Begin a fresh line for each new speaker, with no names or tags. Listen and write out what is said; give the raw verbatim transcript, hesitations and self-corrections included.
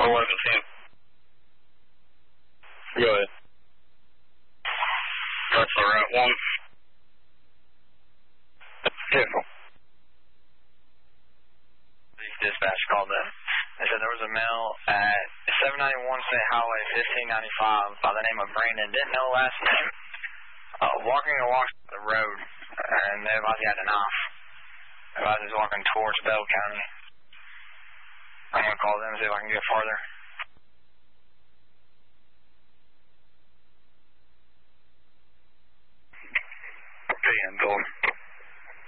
eleven ten. Go ahead. That's the right one. Careful.
Dispatch called in. They said there was a male at seven ninety-one State Highway fifteen ninety-five by the name of Brandon. Didn't know last name. Uh, walking along the road, and they advised he had a knife. They advised he was walking towards Bell County. I'm going to call them and see if I can get farther.